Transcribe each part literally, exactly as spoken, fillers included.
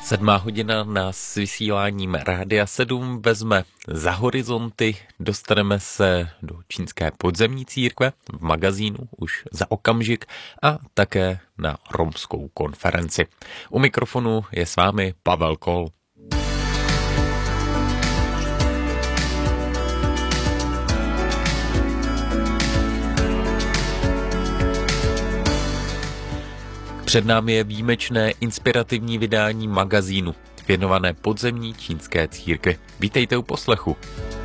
Sedmá hodina nás s vysíláním Rádia sedm vezme za horizonty. Dostaneme se do čínské podzemní církve v magazínu už za okamžik a také na romskou konferenci. U mikrofonu je s vámi Pavel Kol. Před námi je výjimečné inspirativní vydání magazínu věnované podzemní čínské církvi. Vítejte u poslechu.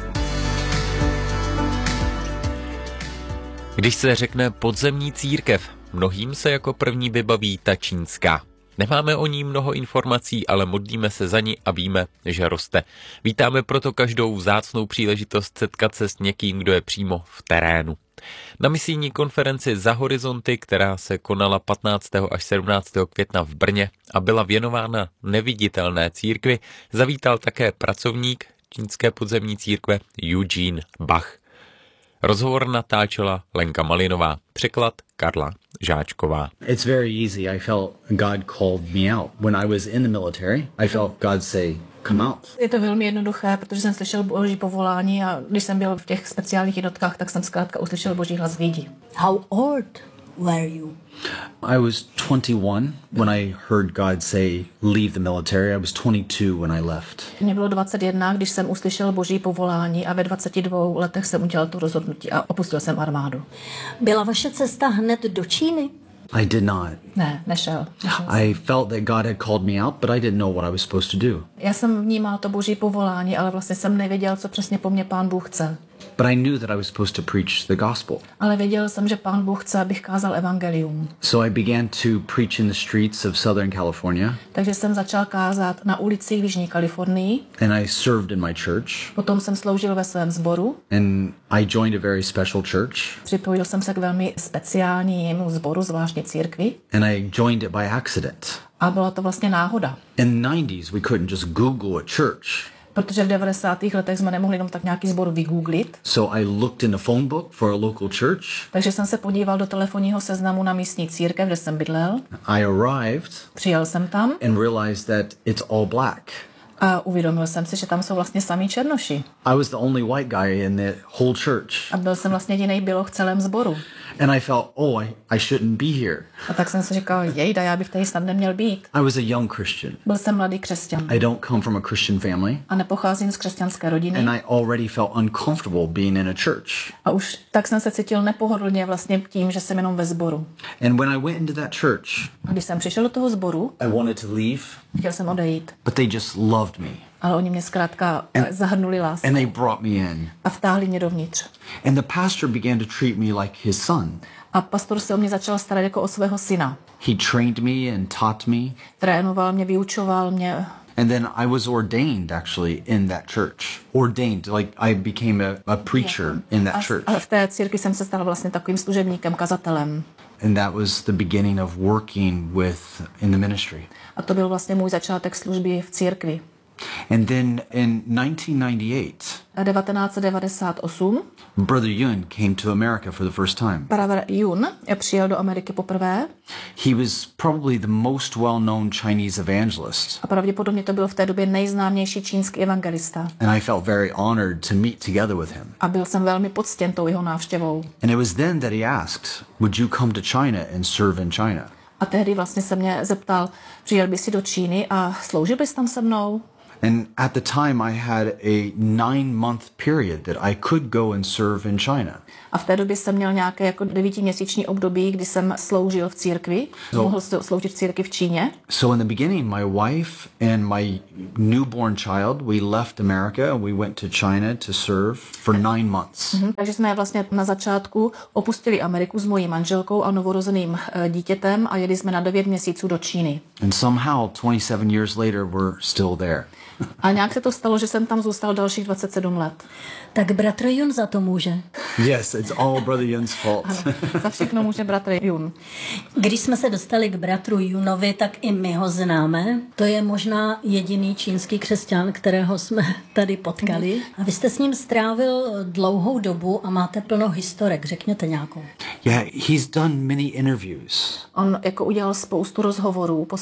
Když se řekne podzemní církev, mnohým se jako první vybaví ta čínská. Nemáme o ní mnoho informací, ale modlíme se za ní a víme, že roste. Vítáme proto každou vzácnou příležitost setkat se s někým, kdo je přímo v terénu. Na misijní konferenci Za horizonty, která se konala patnáctého až sedmnáctého května v Brně a byla věnována neviditelné církvi, zavítal také pracovník čínské podzemní církve Eugene Bach. Rozhovor natáčela Lenka Malinová, překlad Karla Žáčková. It's very easy. I felt God called me out. When I was in the military, I felt God say, come out. Je to velmi jednoduché, protože jsem slyšel Boží povolání a když jsem byl v těch speciálních jednotkách, tak jsem zkrátka uslyšel Boží hlas vyjdi. How old were you? I was twenty-one when I heard God say, leave the military. I was twenty-two when I left. Mně bylo dvacet jedna, když jsem uslyšel Boží povolání a ve dvaceti dvou letech jsem udělal to rozhodnutí a opustil jsem armádu. Byla vaše cesta hned do Číny? I did not. Ne, nešel. nešel I felt that God had called me out, but I didn't know what I was supposed to do. Já jsem vnímal to Boží povolání, ale vlastně jsem nevěděl, co přesně po mně Pán Bůh chce. But I knew that I was supposed to preach the gospel. Ale věděl jsem, že Pán Bůh chce, abych kázal evangelium. So I began to preach in the streets of Southern California. Takže jsem začal kázat na ulicích v Jižní Kalifornii. And I served in my church. Potom jsem sloužil ve svém sboru. And I joined a very special church. Připojil jsem se k velmi speciálnímu sboru, zvláštní církvi. And I joined it by accident. A byla to vlastně náhoda. In the nineties, we couldn't just Google a church. Protože v devadesátých letech jsme nemohli jenom tak nějaký sbor vygooglit. So I looked in the phone book for a local church. Takže jsem se podíval do telefonního seznamu na místní církev, kde jsem bydlel. I arrived. Přijel jsem tam. And realized that it's all black. A uvědomil jsem si, že tam jsou vlastně samí černoši. I was the only white guy in the whole church. A byl jsem vlastně jedinej běloch v celém sboru. And I felt, oh, I, I shouldn't be here. A tak jsem si říkal, jejda, já bych tady snad neměl být. I was a young Christian. Byl jsem mladý křesťan. I don't come from a Christian family. A nepocházím z křesťanské rodiny. And I already felt uncomfortable being in a church. A už tak jsem se cítil nepohodlně vlastně tím, že jsem jenom ve sboru. And when I went into that church, a když jsem přišel do toho sboru, I wanted to leave. Chtěl jsem odejít. But they just loved me. Ale oni mě zkrátka and, zahrnuli láskou. And they brought me in. A vtáhli mě dovnitř. And the pastor began to treat me like his son. A pastor se o mě začal starat jako o svého syna. He trained me and taught me. Trénoval mě, vyučoval mě. And then I was ordained actually in that church. Ordained, like I became a, a preacher in that a, church. A v té církvi jsem se stal vlastně takovým služebníkem, kazatelem. And that was the beginning of working with in the ministry. A to byl vlastně můj začátek služby v církvi. And then in nineteen ninety-eight, devatenáct set devadesát osm, Brother Yun came to America for the first time. Brother Yun přijel do Ameriky poprvé. He was probably the most well-known Chinese evangelist. A pravděpodobně to byl v té době nejznámější čínský evangelista. And I felt very honored to meet together with him. A byl jsem velmi poctěn tou jeho návštěvou. And it was then that he asked, would you come to China and serve in China? A tehdy vlastně se mě zeptal, přijel bys si do Číny a sloužil bys tam se mnou? And at the time I had a nine-month period that I could go and serve in China. A v té době jsem měl nějaké jako devítiměsíční období, kdy jsem sloužil v církvi, so, mohl sloužit v církvi v Číně. So in the beginning, my wife and my newborn child, we left America and we went to China to serve for nine months. Mm-hmm. Takže jsme vlastně na začátku opustili Ameriku s mojí manželkou a novorozeným dítětem a jeli jsme na devět měsíců do Číny. And somehow twenty-seven years later we're still there. A nějak se to stalo, že jsem tam zůstal dalších dvacet sedm let. Tak bratr Jun za to může. Yes, it's all Brother Yun's fault. Ano, za všechno může bratr Jun. Když jsme se dostali k bratru Junovi, tak i my ho známe. To je možná jediný čínský křesťan, kterého jsme tady potkali. A vy jste s ním strávil dlouhou dobu a máte plno historek. Řekněte nějakou. Yeah, he's done many interviews. On jako udělal spoustu rozhovorů,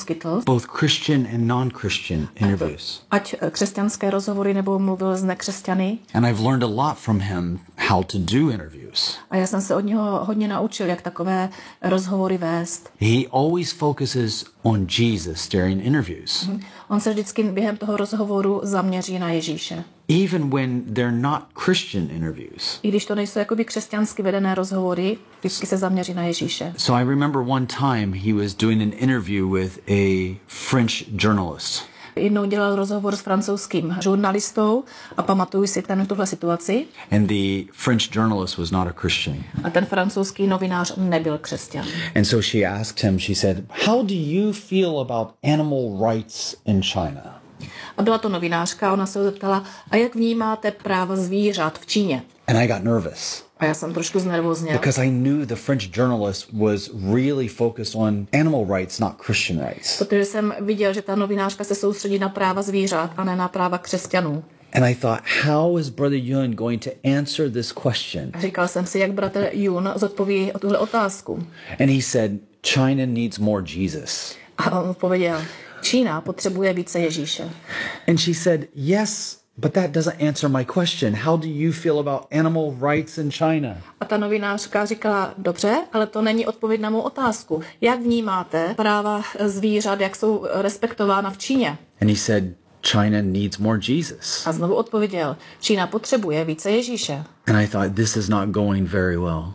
poskytl. both Christian and non-Christian interviews. Ať křesťanské rozhovory nebo mluvil s nekřesťany. And I've learned a lot from him how to do interviews. A já jsem se od něho hodně naučil, jak takové rozhovory vést. He always focuses on Jesus during interviews. On se vždycky během toho rozhovoru zaměří na Ježíše. Even when they're not Christian interviews. I když to nejsou jakoby křesťansky vedené rozhovory, vždycky se zaměří na Ježíše. So I remember one time he was doing an interview with a French journalist. Jednou dělal rozhovor s francouzským žurnalistou a pamatuju si ten tuhle situaci. And the French journalist was not a Christian. A ten francouzský novinář nebyl křesťan. And so she asked him, she said, "How do you feel about animal rights in China?" A byla to novinářka, ona se ho zeptala, a jak vnímáte práva zvířat v Číně? And I got nervous. A já jsem trošku znervozněl. Because I knew the French journalist was really focused on animal rights, not Christian rights. Protože jsem viděl, že ta novinářka se soustředí na práva zvířat a ne na práva křesťanů. And I thought, how is Brother Yun going to answer this question? A říkal jsem si, jak bratr Yun zodpoví o tuhle otázku. And he said, China needs more Jesus. A on odpověděl, Čína potřebuje více Ježíše. And she said, yes, but that doesn't answer my question. How do you feel about animal rights in China? A ta novinářka říkala, dobře, ale to není odpověď na mou otázku. Jak vnímáte práva zvířat, jak jsou respektována v Číně? And he said, China needs more Jesus. A znovu odpověděl, Čína potřebuje více Ježíše. And I thought, this is not going very well.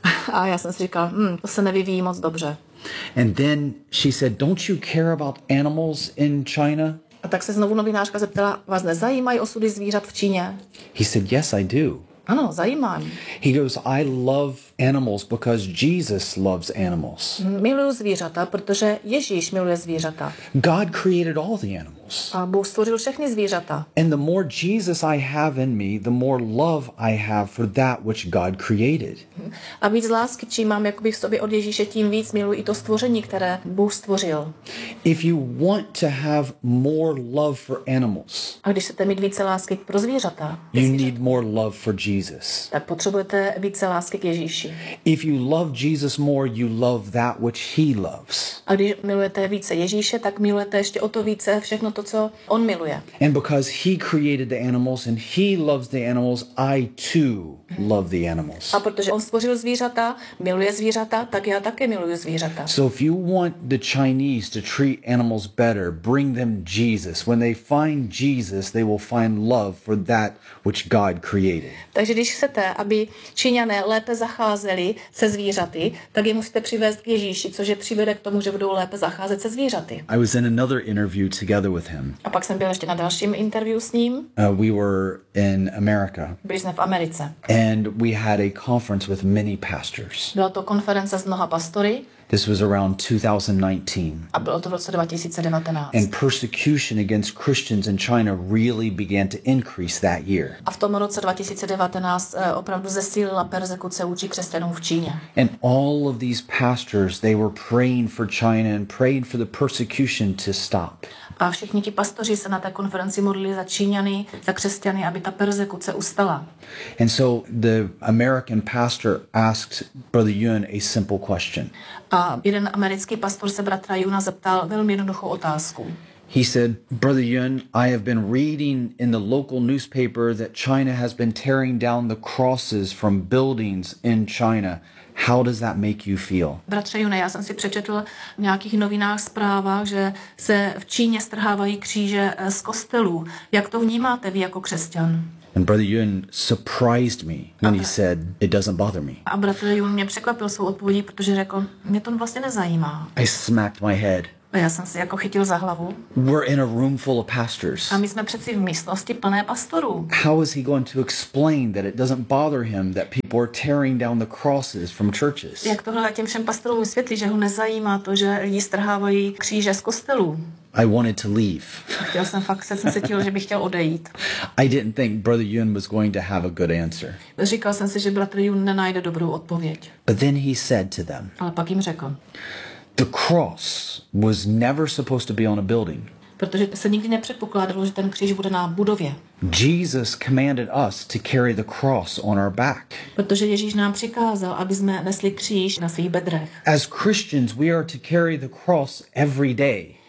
A já jsem si říkal, hm, to se nevyvíjí moc dobře. And then she said, don't you care about animals in China? A tak se znovu novinářka zeptala, vás nezajímají osudy zvířat v Číně? He said, yes, I do. Ano, zajímá mě. He goes, I love animals because Jesus loves animals. Miluju zvířata, protože Ježíš miluje zvířata. God created all the animals. A Bůh stvořil všechny zvířata. And the more Jesus I have in me, the more love I have for that which God created. A víc lásky, čím mám jakoby v sobě od Ježíše, tím víc miluji i to stvoření, které Bůh stvořil. If you want to have more love for animals, A když chcete mít více lásky pro zvířata, you need more love for Jesus. tak potřebujete více lásky k Ježíši. If you love Jesus more, you love that which he loves. A když milujete více Ježíše, tak milujete ještě o to více všechno to, co on miluje. And because he created the animals and he loves the animals, I too love the animals. A protože on stvořil zvířata, miluje zvířata, tak já také miluji zvířata. So if you want the Chinese to treat animals better, bring them Jesus. When they find Jesus, they will find love for that which God created. Takže když chcete, aby Číňané lépe zacházeli se zvířaty, tak je musíte přivést k Ježíši, což je přivede k tomu, že budou lépe zacházet se zvířaty. I was in another interview together with him. A pak jsem byl ještě na dalším interview s ním. Uh, we were in America. Byli jsme v Americe. And we had a conference with many pastors. Byla to konference s mnoha pastory. This was around two thousand nineteen. A bylo to v roce dva tisíce devatenáct. And persecution against Christians in China really began to increase that year. A v tom roce dva tisíce devatenáct opravdu zesílila persekuce vůči křesťanům v Číně. And all of these pastors, they were praying for China and praying for the persecution to stop. A všichni ti pastoři se na té konferenci modlili za Číňany, za křesťany, aby ta persekuce ustala. And so the American pastor asked Brother Yun a simple question. A jeden americký pastor se bratra Juna zeptal velmi jednoduchou otázku. He said, Brother Yun, I have been reading in the local newspaper that China has been tearing down the crosses from buildings in China. How does that make you feel? Bratře June, já jsem si přečetl v nějakých novinách zprávách, že se v Číně strhávají kříže z kostelů. Jak to vnímáte vy jako křesťan? And Brother Yun surprised me when he said, it doesn't bother me. A bratr Jun mě překvapil svou odpovědí, protože řekl, mě to vlastně nezajímá. I smacked my head. A já jsem si jako chytil za hlavu. We're in a room full of pastors. A my jsme přeci v místnosti plné pastorů. How is he going to explain that it doesn't bother him that people are tearing down the crosses from churches? Jak tohle těm všem pastorům vysvětlí, že ho nezajímá to, že lidi strhávají kříže z kostelů? I wanted to leave. Chtěl jsem fakt, jsem se cítil, že bych chtěl odejít. I didn't think Brother Yun was going to have a good answer. Říkal jsem si, že bratr Jun nenajde dobrou odpověď. But then he said to them, Ale pak jim řekl, the cross was never supposed to be on a building. protože se nikdy nepředpokládalo, že ten kříž bude na budově. Jesus commanded us to carry the cross on our back. Protože Ježíš nám přikázal, aby jsme nesli kříž na svých bedrech. As Christians, we are to carry the cross every day.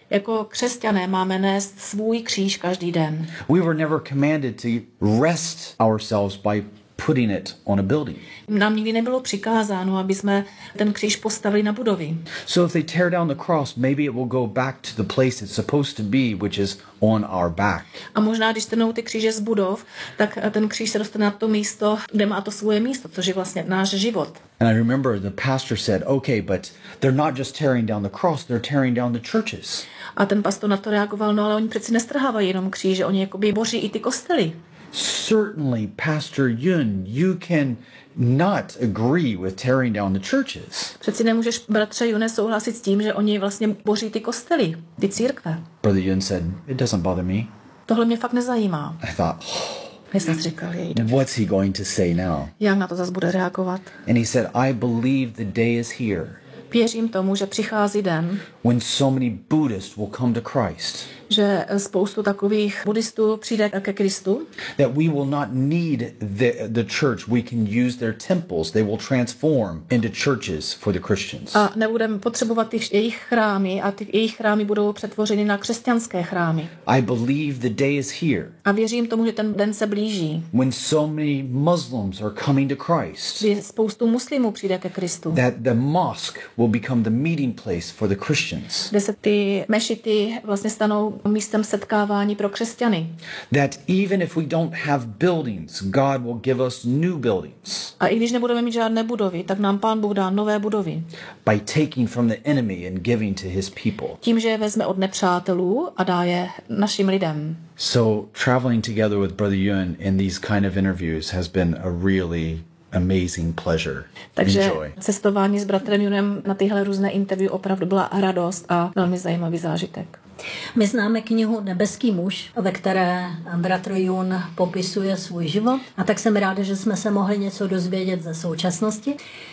Jako křesťané máme nést svůj kříž každý den. We were never commanded to rest ourselves by putting it on a building. Nám nikdy nebylo přikázáno, aby jsme ten kříž postavili na budovy. So if they tear down the cross, maybe it will go back to the place it's supposed to be, which is on our back. A možná, když strhnou ty kříže z budov, tak ten kříž se dostane na to místo, kde má to svoje místo, což je vlastně náš život. And I remember the pastor said, okay, but they're not just tearing down the cross, they're tearing down the churches. A ten pastor na to reagoval, no ale oni přeci nestrhávají jenom kříže, oni jakoby boří i ty kostely. Certainly, Pastor Yun, you can not agree with tearing down the churches. Přeci nemůžeš, bratře June, souhlasit s tím, že oni vlastně boří ty kostely, ty církve. Brother Yun said, it doesn't bother me. Tohle mě fakt nezajímá. I thought, oh, Já jsem si říkal, jej, what's he going to say now? jak na to zase bude reagovat. And he said, I believe the day is here Věřím tomu, že přichází den, when so many Buddhists will come to Christ, že spoustu takových buddhistů přijde ke Kristu, that we will not need the, the church. We can use their temples. They will transform into churches for the Christians. a nebudeme potřebovat ty jejich chrámy a ty jejich chrámy budou přetvořeny na křesťanské chrámy. I believe the day is here A věřím tomu, že ten den se blíží, when so many Muslims are coming to Christ, kdy spoustu muslimů přijde ke Kristu, that the mosque will become the meeting place for the Christians. kde se ty mešity vlastně stanou místem setkávání pro křesťany. That even if we don't have buildings, God will give us new buildings A i když nebudeme mít žádné budovy, tak nám Pán Bůh dá nové budovy. by taking from the enemy and giving to his people. Tím, že je vezme od nepřátelů a dá je našim lidem. So traveling together with Brother Yun in these kind of interviews has been a really amazing pleasure. Takže Enjoy. cestování s bratrem Junem na tyhle různé interview opravdu byla radost a velmi zajímavý zážitek. My známe knihu Nebeský muž, ve které bratr Jun popisuje svůj život, a tak jsem ráda, že jsme se mohli něco dozvědět ze současnosti.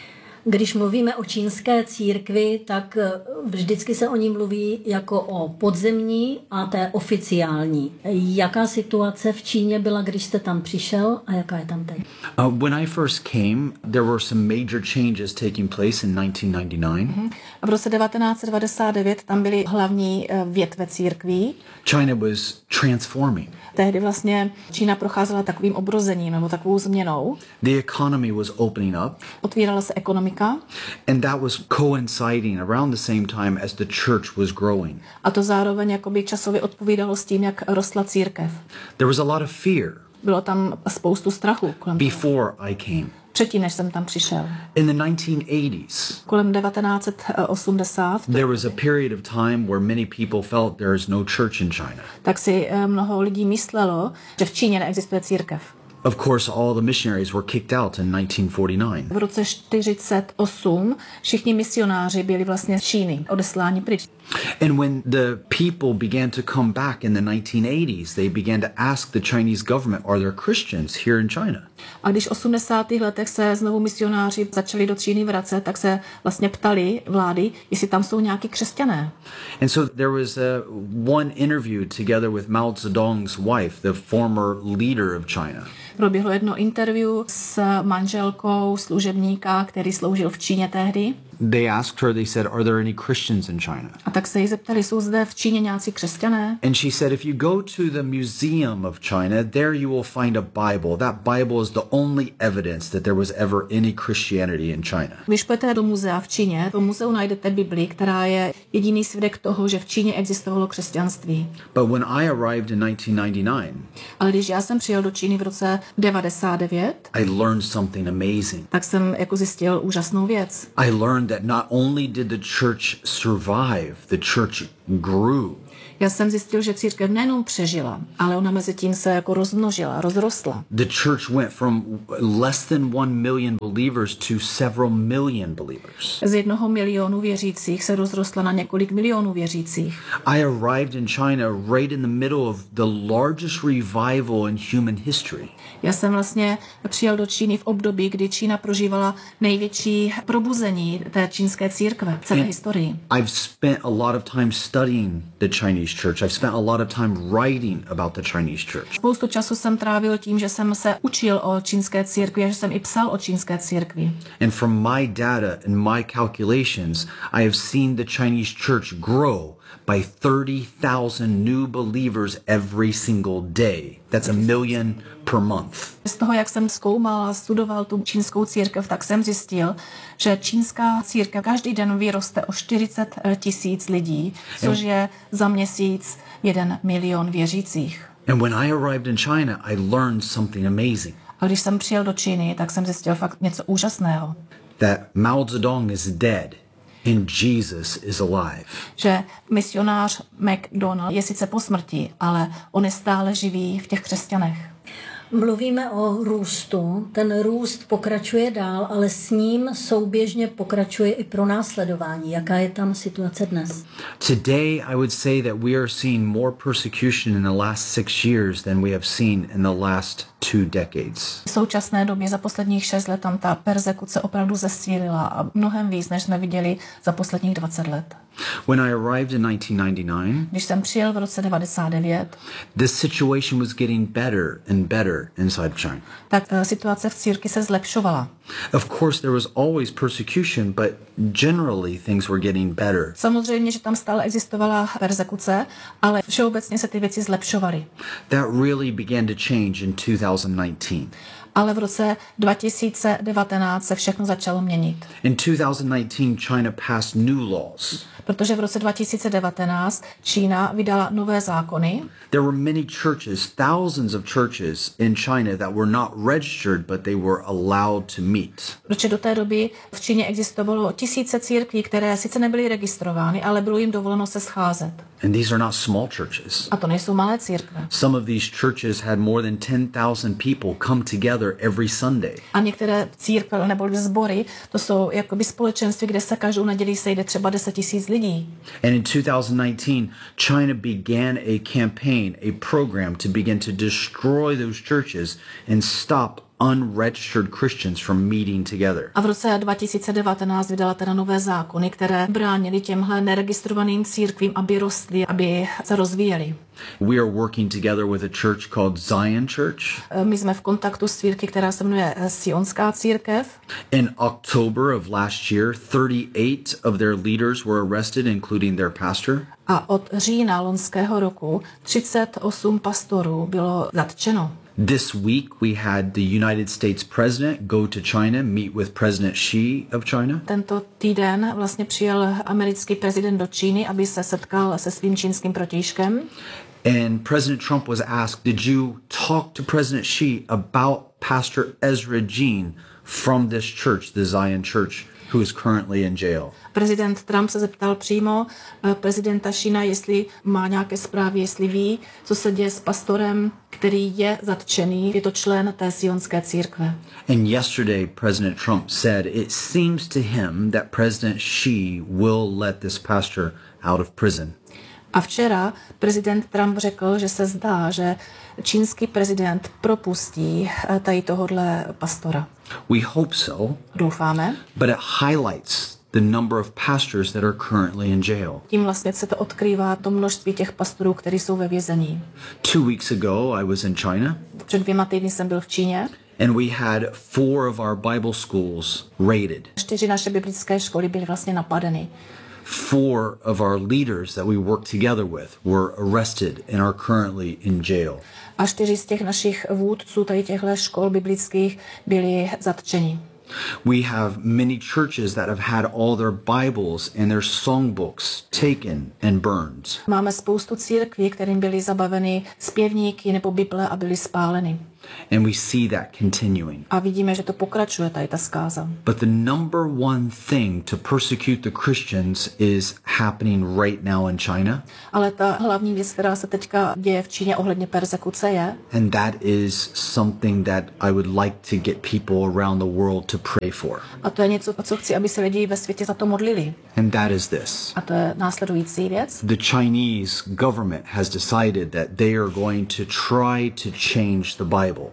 Když mluvíme o čínské církvi, tak vždycky se o ní mluví jako o podzemní a té oficiální. Jaká situace v Číně byla, když jste tam přišel, a jaká je tam teď? Uh, when I first came, there were some major changes taking place in nineteen ninety-nine. A v roce devatenáct set devadesát devět tam byly hlavní větve církví. China was transforming. Tehdy vlastně Čína procházela takovým obrozením nebo takovou změnou. The economy was opening up. Otvírala se ekonomika. And that was coinciding around the same time as the church was growing. A to zároveň jakoby časově odpovídalo s tím, jak rostla církev. There was a lot of fear Bylo tam spoustu strachu kolem toho. before I came. Předtím, než jsem tam přišel. In the nineteen eighties, Kolem devatenáct set osmdesát there was a period of time where many people felt there is no church in China. tak si mnoho lidí myslelo, že v Číně neexistuje církev. Of course, all the missionaries were kicked out in nineteen forty-nine. V roce čtyřicet osm všichni misionáři byli vlastně z Číny odesláni pryč. And when the people began to come back in the nineteen eighties, they began to ask the Chinese government, are there Christians here in China? A když v osmdesátých letech se znovu misionáři začali do Číny vracet, tak se vlastně ptali vlády, jestli tam jsou nějaký křesťané. And so there was a, one interview together with Mao Zedong's wife, the former leader of China. Proběhlo jedno interview s manželkou služebníka, který sloužil v Číně tehdy. They asked her, they said, are there any Christians in China? A tak se jí zeptali, jsou zde v Číně nějací křesťané? And she said, if you go to the Museum of China, there you will find a Bible. That Bible is the only evidence that there was ever any Christianity in China. Když půjdete do muzea v Číně, v muzeu najdete Bibli, která je jediný svědek toho, že v Číně existovalo křesťanství. But when I arrived in nineteen ninety-nine, Ale když já jsem přijel do Číny v roce devadesát devět, I learned something amazing. tak jsem jako zjistil úžasnou věc. I learned that not only did the church survive, the church grew. Já jsem zjistil, že církev nejenom přežila, ale ona mezi tím se jako rozmnožila, rozrostla. The church went from less than one million believers to several million believers. Z jednoho milionu věřících se rozrostla na několik milionů věřících. I arrived in China right in the middle of the largest revival in human history. Já jsem vlastně přijel do Číny v období, kdy Čína prožívala největší probuzení té čínské církve v celé historii. I've spent a lot of time studying the Chinese church. I've spent a lot of time writing about the Chinese church. Spoustu času jsem trávil tím, že jsem se učil o čínské církvi a že jsem i psal o čínské církvi. And from my data and my calculations, I have seen the Chinese church grow by thirty thousand new believers every single day. That's a million per month. Z toho, jak jsem zkoumal a studoval tu čínskou církev, tak jsem zjistil, že čínská církev každý den vyroste o čtyřicet tisíc lidí, což je za měsíc jeden milion věřících. And when I arrived in China, I learned something amazing. A když jsem přijel do Číny, tak jsem zjistil fakt něco úžasného. That Mao Zedong is dead and Jesus is alive. Že misionář McDonald je sice po smrti, ale on je stále živý v těch křesťanech. Mluvíme o růstu. Ten růst pokračuje dál, ale s ním souběžně pokračuje i pronásledování. Jaká je tam situace dnes? Today, I would say that we are seeing more persecution in the last six years than we have seen in the last two decades. V současné době za posledních šest let tam ta persekuce opravdu zesílila a mnohem víc, než jsme viděli za posledních dvacet let. When I arrived in nineteen ninety-nine, Když jsem přijel v roce devadesát devět, the situation was getting better and better inside of China. tak situace v církvi se zlepšovala. Of course, there was always persecution, but generally things were getting better. Samozřejmě, že tam stále existovala persekuce, ale všeobecně se ty věci zlepšovaly. That really began to change in two thousand nineteen. Ale v roce dva tisíce devatenáct se všechno začalo měnit. In two thousand nineteen, China passed new laws. Protože v roce dva tisíce devatenáct Čína vydala nové zákony. There were many churches, thousands of churches in China that were not registered, but they were allowed to meet. Protože do té doby v Číně existovalo tisíce církví, které sice nebyly registrovány, ale bylo jim dovoleno se scházet. And these are not small churches. A to nejsou malé církve. Some of these churches had more than ten thousand people come together every Sunday. A některé církve nebo sbory, to jsou jakoby společenství, kde se každou neděli sejde třeba deset tisíc lidí. And in two thousand nineteen, China began a campaign, a program to begin to destroy those churches and stop unregistered Christians from meeting together. A v roce dva tisíce devatenáct vydala teda nové zákony, které bránily těmhle neregistrovaným církvím, aby rostly, aby se rozvíjely. We are working together with a church called Zion Church. My jsme v kontaktu s církví, která se jmenuje Sionská církev. In October of last year, thirty-eight of their leaders were arrested, including their pastor. A od října loňského roku třicet osm pastorů bylo zatčeno. This week we had the United States president go to China, meet with President Xi of China. Tento týden vlastně přijel americký prezident do Číny, aby se setkal se svým čínským protějškem. And President Trump was asked, did you talk to President Xi about Pastor Ezra Jean from this church, the Zion Church, who is currently in jail? Prezident Trump se zeptal přímo prezidenta Šína, jestli má nějaké zprávy, jestli ví, co se děje s pastorem, který je zatčený. Je to člen té sionské církve. And yesterday President Trump said it seems to him that President Xi will let this pastor out of prison. A včera prezident Trump řekl, že se zdá, že čínský prezident propustí tady tohodle pastora. We hope so. Doufáme. But it highlights the number of pastors that are currently in jail. Tím vlastně se to odkrývá to množství těch pastorů, kteří jsou ve vězení. Two weeks ago, I was in China. Před dvěma týdny jsem byl v Číně. And we had four of our Bible schools raided. Čtyři naše biblické školy byly vlastně napadeny. Four of our leaders that we work together with were arrested and are currently in jail. A čtyři z těch našich vůdců tady těchto škol biblických byli zatčeni. We have many churches that have had all their Bibles and their songbooks taken and burned. Máme spoustu církví, kterým byly zabaveny zpěvníky nebo Bible a byly spáleny. And we see that continuing. A vidíme, že to pokračuje tady ta zkáza. But the number one thing to persecute the Christians is happening right now in China. Ale ta hlavní věc, která se teďka děje v Číně ohledně persekuce je, And that is something that I would like to get people around the world to pray for. a to je něco, co chci, aby se lidi ve světě za to modlili. And that is this. A to je následující věc. The Chinese government has decided that they are going to try to change the Bible.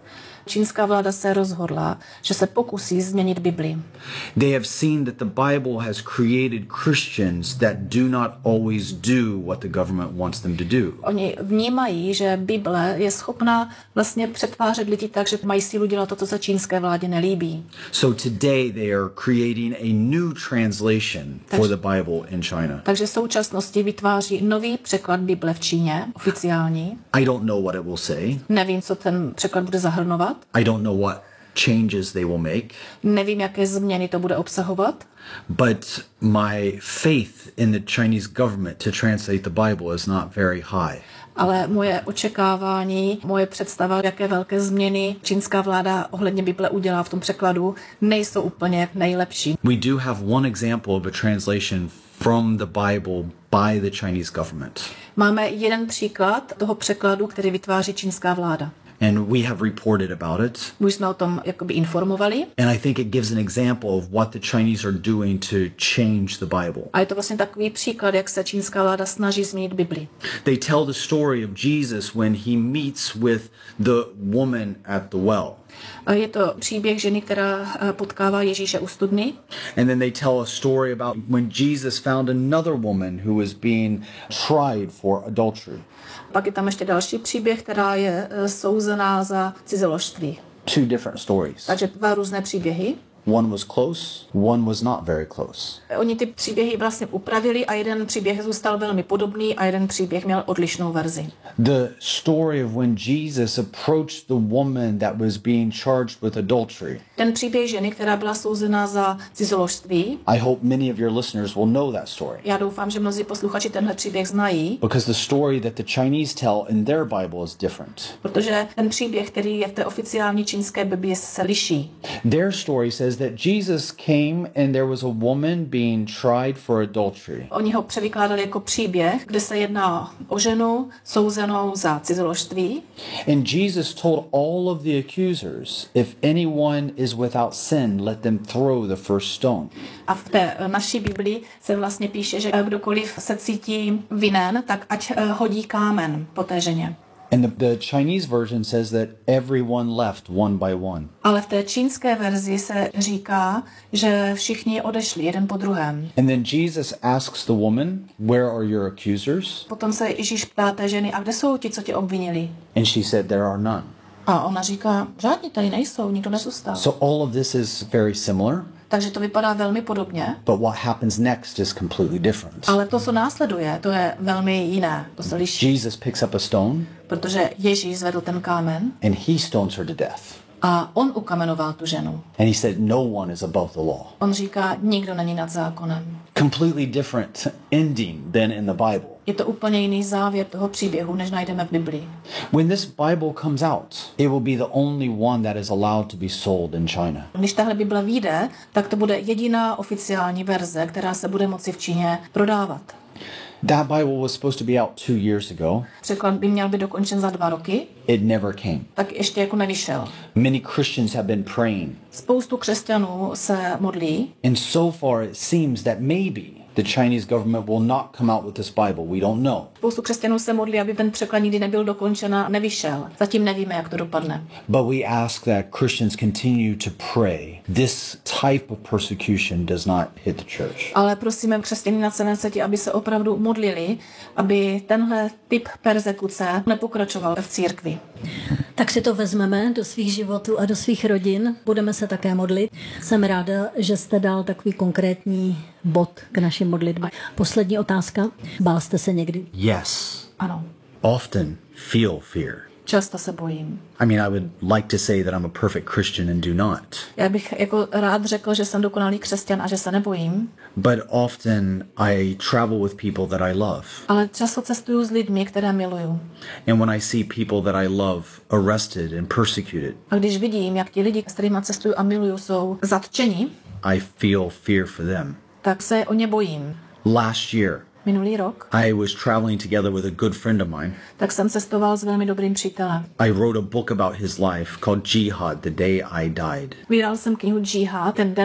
Čínská vláda se rozhodla, že se pokusí změnit Bibli. They have seen that the Bible has created Christians that do not always do what the government wants them to do. Oni vnímají, že Bible je schopná vlastně přetvářet lidi tak, že mají sílu dělat to, co se čínské vládě nelíbí. So today they are creating a new translation for the Bible in China. Takže v současnosti vytváří nový překlad Bible v Číně, oficiální. I don't know what it will say. Nevím, co ten překlad bude zahrnovat. I don't know what changes they will make. Nevím, jaké změny to bude obsahovat. But my faith in the Chinese government to translate the Bible is not very high. Ale moje očekávání, moje představa, jaké velké změny čínská vláda ohledně Bible udělá v tom překladu, nejsou úplně nejlepší. We do have one example of a translation from the Bible by the Chinese government. Máme jeden příklad toho překladu, který vytváří čínská vláda. And we have reported about it. Už jsme o tom jakoby informovali. And I think it gives an example of what the Chinese are doing to change the Bible. A je to vlastně takový příklad, jak se čínská vláda snaží změnit Bibli. They tell the story of Jesus when he meets with the woman at the well. Je to příběh ženy, která potkává Ježíše u studny. And then they tell a story about when Jesus found another woman who was being tried for adultery. Pak je tam ještě další příběh, která je souzená za cizoložství. Two different stories. Takže dva různé příběhy. One was close, one was not very close. Oni ty příběhy vlastně upravili a jeden příběh zůstal velmi podobný a jeden příběh měl odlišnou verzi. The story of when Jesus approached the woman that was being charged with adultery. Ten příběh ženy, která byla souzena za cizoložství. I hope many of your listeners will know that story. Já doufám, že mnozí posluchači tenhle příběh znají. Because the story that the Chinese tell in their Bible is different. Protože ten příběh, který je v té oficiální čínské Bibli, se liší. Their story says that Jesus came and there was a woman being tried for adultery. Oni ho převykládali jako příběh, kde se jedná o ženu souzenou za cizoložství. And Jesus told all of the accusers, if anyone is without sin, let them throw the first stone. A v té naší Biblii se vlastně píše, že kdokoliv se cítí vinen, tak ať hodí kámen po té ženě. And the, the Chinese version says that everyone left one by one. Ale v té čínské verzi se říká, že všichni odešli jeden po druhém. And then Jesus asks the woman, where are your accusers? Potom se Ježíš ptá té ženy, a kde jsou ti, co tě obvinili? And she said, there are none. A ona říká, žádní tady nejsou, nikdo nezůstal. So all of this is very similar. Takže to vypadá velmi podobně. But what happens next is completely different. Ale to, co následuje, to je velmi jiné. To se liší. Jesus picks up a stone. Protože Ježíš zvedl ten kámen. And he stones her to death. A on ukamenoval tu ženu. And he said, no one is above the law. On říká, nikdo není nad zákonem. Completely different ending than in the Bible. Je to úplně jiný závěr toho příběhu, než najdeme v Biblii. When this Bible comes out, it will be the only one that is allowed to be sold in China. Když tahle Bible vyjde, tak to bude jediná oficiální verze, která se bude moci v Číně prodávat. That Bible was supposed to be out two years ago. Překlad by měl být dokončen za dva roky. It never came. Tak ještě jako nevyšel. Many Christians have been praying. Spoustu křesťanů se modlí. And so far it seems that maybe the Chinese government will not come out with this Bible. We don't know. Spoustu křesťanů se modlí, aby ten překlad nikdy nebyl dokončen a nevyšel. Zatím nevíme, jak to dopadne. But we ask that Christians continue to pray. This type of persecution does not hit the church. Ale prosíme křesťany na celém světě, aby se opravdu modlili, aby tenhle typ persekuce nepokračoval v církvi. Tak si to vezmeme do svých životů a do svých rodin. Budeme se také modlit. Jsem ráda, že jste dal takový konkrétní bod k naší modlitbě. Poslední otázka. Bál jste se někdy? Yes. Ano. Often feel fear. Často se bojím. I mean, I would like to say that I'm a perfect Christian and do not. Já bych jako rád řekl, že jsem dokonalý křesťan a že se nebojím. But often I travel with people that I love. Ale často cestuju s lidmi, které miluju. And when I see people that I love arrested and persecuted, A když vidím, jak ti lidi, s kterými cestuju a miluju, jsou zatčeni, I feel fear for them. tak se o ně bojím. Last year, Minulý rok, I was traveling together with a good friend of mine. tak jsem cestoval s velmi dobrým přítelem. I wrote a book about his life called Jihad, The Day I Died. Vydal jsem knihu Džihad, ten den,